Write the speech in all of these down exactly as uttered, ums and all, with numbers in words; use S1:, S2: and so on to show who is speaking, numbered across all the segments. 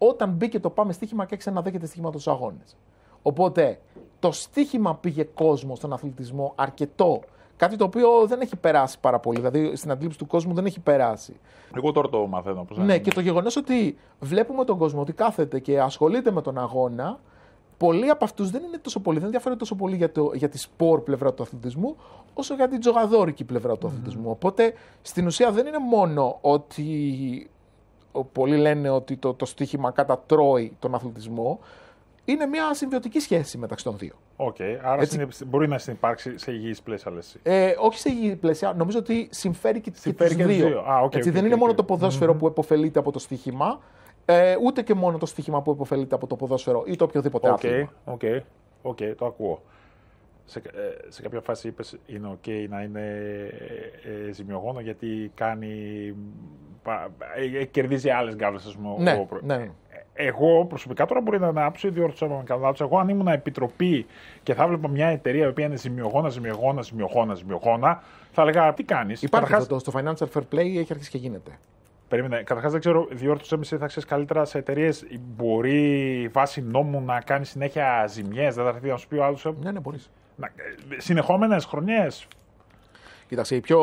S1: όταν μπήκε το πάμε στοίχημα και άρχισε να δέχεται στοίχημα στους αγώνες. Οπότε το στοίχημα πήγε κόσμο στον αθλητισμό αρκετό. Κάτι το οποίο δεν έχει περάσει πάρα πολύ. Δηλαδή στην αντίληψη του κόσμου δεν έχει περάσει.
S2: Εγώ τώρα το μαθαίνω. Πώς
S1: ναι, και το γεγονός ότι βλέπουμε τον κόσμο ότι κάθεται και ασχολείται με τον αγώνα. Πολλοί από αυτούς δεν είναι τόσο πολύ, δεν ενδιαφέρονται τόσο πολύ για, το, για τη σπορ πλευρά του αθλητισμού, όσο για την τζογαδόρικη πλευρά του mm-hmm. αθλητισμού. Οπότε στην ουσία δεν είναι μόνο ότι πολλοί λένε ότι το, το στοίχημα κατατρώει τον αθλητισμό, είναι μια συμβιωτική σχέση μεταξύ των δύο.
S2: Οκ, okay, άρα Έτσι, μπορεί να συνυπάρξει σε υγιής πλαίσια, λες.
S1: Ε, όχι σε υγιή πλαίσια, νομίζω ότι συμφέρει και,
S2: συμφέρει
S1: και τους δύο. δύο.
S2: Α, okay,
S1: Έτσι,
S2: okay,
S1: δεν
S2: okay,
S1: είναι
S2: okay.
S1: μόνο το ποδόσφαιρο mm-hmm. που επωφελείται από το στοίχημα, ε, ούτε και μόνο το στοίχημα που επωφελείται από το ποδόσφαιρο ή το οποιοδήποτε
S2: okay,
S1: άθλημα.
S2: Οκ, οκ, το ακούω. Σε, ε, σε κάποια φάση είπες είναι οκ okay να είναι ε, ε, ζημιογόνο γιατί κάνει, ε, ε, κερδίζει άλλες γκάβλες, ας πούμε.
S1: Ναι,
S2: ο,
S1: ναι.
S2: Εγώ προσωπικά τώρα μπορεί να ανάψω ή διόρθωσα με κάνω λάθος. Εγώ αν ήμουν επιτροπή και θα βλέπω μια εταιρεία η οποία είναι ζημιογόνα, ζημιογόνα, ζημιογόνα, ζημιογόνα, θα έλεγα τι κάνεις.
S1: Υπάρχει
S2: Καταρχάς,
S1: αυτό, στο financial fair play έχει αρχίσει και γίνεται.
S2: Περίμενε. Καταρχάς δεν ξέρω, διόρθωσέ με, θα ξέρεις καλύτερα σε εταιρείες. Μπορεί βάσει νόμου να κάνει συνέχεια ζημιές, δεν θα έρθει να σου πει ο άλλος.
S1: Ναι, ναι, μπορείς.
S2: Συνεχόμενες χρονιές.
S1: Κοίταξε, η πιο,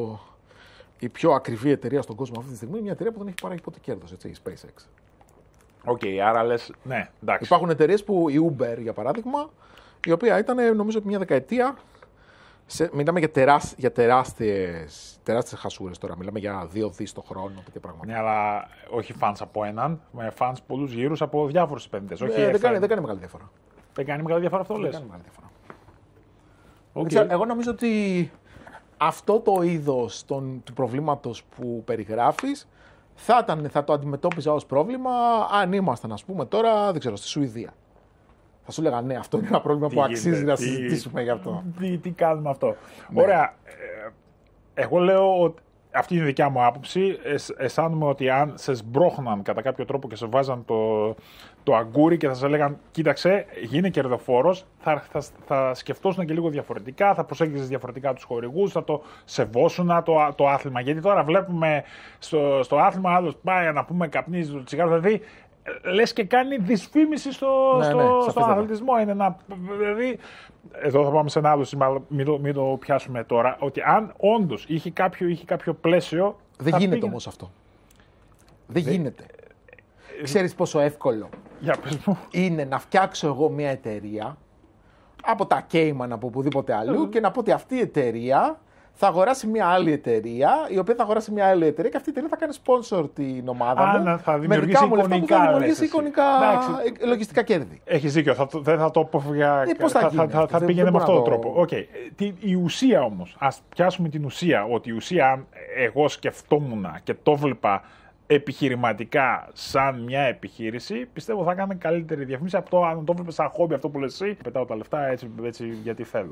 S1: η πιο ακριβή εταιρεία στον κόσμο αυτή τη στιγμή είναι μια εταιρεία που δεν έχει παράγει ποτέ κέρδος, έτσι, η SpaceX.
S2: Οκ, okay, άρα λες, ναι, εντάξει.
S1: Υπάρχουν εταιρείες που, η Uber για παράδειγμα, η οποία ήταν νομίζω μια δεκαετία, σε, μιλάμε για, τεράσ, για τεράστιες, τεράστιες χασούρες τώρα, μιλάμε για δύο δις το χρόνο, τέτοια πράγματα.
S2: Ναι, αλλά όχι fans από έναν, με fans πολλούς γύρους από διάφορους επενδυτές.
S1: Ε, δεν, κάνει, δεν κάνει μεγάλη διαφορά.
S2: Δεν κάνει μεγάλη διαφορά αυτό,
S1: δεν
S2: λες.
S1: Δεν κάνει μεγάλη διαφορά.
S2: Okay.
S1: Ξέρω, εγώ νομίζω ότι αυτό το είδος των, του προβλήματος που περιγράφεις θα, ήταν, θα το αντιμετώπιζα ως πρόβλημα αν ήμασταν, ας πούμε, τώρα, δεν ξέρω, στη Σουηδία. Θα σου έλεγα, ναι, αυτό είναι ένα πρόβλημα
S2: τι
S1: που
S2: γίνεται,
S1: αξίζει να
S2: τι,
S1: συζητήσουμε γι' αυτό.
S2: Τι, τι κάνουμε αυτό.
S1: Ναι.
S2: Ωραία. Ε, εγώ λέω ότι αυτή είναι η δικιά μου άποψη. Ε, αισθάνομαι ότι αν σε σμπρώχναν κατά κάποιο τρόπο και σε βάζαν το, το αγκούρι και θα σε λέγαν, κοίταξε, γίνε κερδοφόρος, θα, θα, θα σκεφτόσουν και λίγο διαφορετικά, θα προσέγγιζες διαφορετικά τους χορηγούς, θα το σεβόσουν το, το άθλημα. Γιατί τώρα βλέπουμε στο, στο άθλημα άλλος πάει να πούμε καπνίζει το τσιγάρο, δηλαδή λες και κάνει δυσφήμιση στο, ναι, στο, ναι, στο αθλητισμό. Είναι ένα, δηλαδή, εδώ θα πάμε σε ένα άλλο σημείο, μην το, μην το πιάσουμε τώρα, ότι αν όντως είχε κάποιο, είχε κάποιο πλαίσιο...
S1: Δεν γίνεται
S2: πήγαινε... όμως
S1: αυτό. Δεν Δε... γίνεται. Ε... Ξέρεις πόσο εύκολο
S2: Για πες μου.
S1: είναι να φτιάξω εγώ μια εταιρεία από τα Cayman, από οπουδήποτε αλλού, mm. και να πω ότι αυτή η εταιρεία θα αγοράσει μια άλλη εταιρεία, η οποία θα αγοράσει μια άλλη εταιρεία και αυτή η εταιρεία θα κάνει sponsor την ομάδα
S2: Α,
S1: μου.
S2: Θα δημιουργήσει εικονικά,
S1: θα δημιουργήσει εικονικά λογιστικά κέρδη.
S2: Έχεις δίκιο, θα, δεν θα το πω για...
S1: Ε, πώς θα,
S2: θα,
S1: γίνει,
S2: θα, θα, θα
S1: δεν,
S2: πήγαινε
S1: δεν
S2: με αυτόν τον
S1: το...
S2: τρόπο. Okay. Η ουσία όμως, ας πιάσουμε την ουσία, ότι η ουσία εγώ σκεφτόμουν και το βλέπα επιχειρηματικά σαν μια επιχείρηση, πιστεύω θα κάνει καλύτερη διαφήμιση από το αν το βλέπεις σαν χόμπι αυτό που λες εσύ. Πετάω τα λεφτά έτσι, έτσι γιατί θέλω.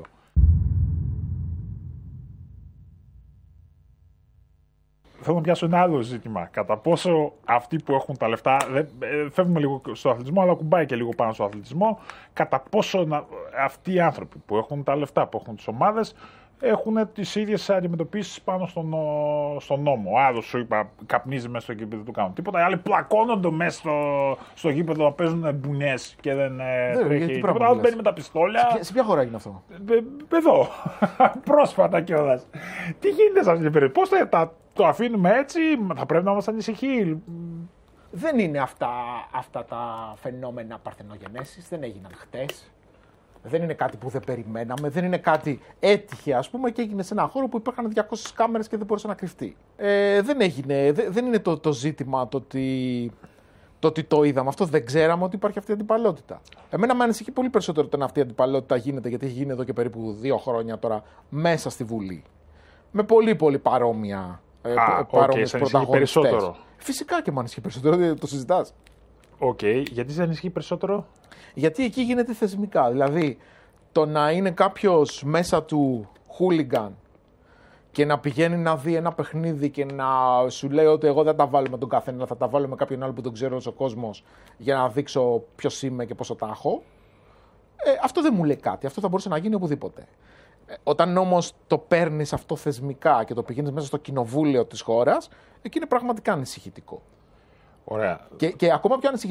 S2: Θέλω να πιάσω ένα άλλο ζήτημα. Κατά πόσο αυτοί που έχουν τα λεφτά, δεν, φεύγουμε λίγο στο αθλητισμό, αλλά κουμπάει και λίγο πάνω στο αθλητισμό, κατά πόσο να, αυτοί οι άνθρωποι που έχουν τα λεφτά, που έχουν τις ομάδες, έχουν τις ίδιες αντιμετωπίσεις πάνω στον, στον νόμο. Ο άλλος σου είπα, καπνίζει μέσα στο γήπεδο, του κάνουν τίποτα. Οι άλλοι πλακώνονται μέσα στο, στο γήπεδο να παίζουν μπουνιές και δεν τρέχει τίποτα. Άλλος μπαίνει με τα πιστόλια.
S1: Σε, σε ποια χώρα έγινε αυτό?
S2: Ε, εδώ. Πρόσφατα κιόλας. Τι γίνεται σε αυτή την περίπτωση? Πώς θα τα, το αφήνουμε έτσι? Θα πρέπει να μας ανησυχεί.
S1: Δεν είναι αυτά, αυτά τα φαινόμενα παρθενογενέσεις. Δεν έγιναν χτες. Δεν είναι κάτι που δεν περιμέναμε, δεν είναι κάτι έτυχε, ας πούμε, και έγινε σε ένα χώρο που υπήρχαν διακόσιες κάμερες και δεν μπορούσε να κρυφτεί. Ε, δεν έγινε, δε, δεν είναι το, το ζήτημα το ότι, το ότι το είδαμε. Αυτό δεν ξέραμε ότι υπάρχει αυτή η αντιπαλότητα. Εμένα με ανησυχεί πολύ περισσότερο όταν αυτή η αντιπαλότητα γίνεται, γιατί έχει γίνει εδώ και περίπου δύο χρόνια τώρα μέσα στη Βουλή. Με πολύ πολύ παρόμοια,
S2: Α,
S1: παρόμοιες
S2: okay,
S1: πρωταγωνιστές. Φυσικά και με ανησυχεί περισσότερο, το συζητάς.
S2: Οκ, okay. Γιατί σε ανησυχεί περισσότερο?
S1: Γιατί εκεί γίνεται θεσμικά. Δηλαδή, το να είναι κάποιος μέσα του χούλιγκαν και να πηγαίνει να δει ένα παιχνίδι και να σου λέει ότι εγώ δεν τα βάλω με τον καθένα, θα τα βάλω με κάποιον άλλο που τον ξέρω ο κόσμος για να δείξω ποιος είμαι και πόσο τα έχω. Ε, αυτό δεν μου λέει κάτι. Αυτό θα μπορούσε να γίνει οπουδήποτε. Ε, όταν όμως το παίρνεις αυτό θεσμικά και το πηγαίνεις μέσα στο κοινοβούλιο της χώρας, εκεί είναι πραγματικά ανησυχητικό.
S2: Ωραία.
S1: Και, και ακόμα πιο ανησυχητικό.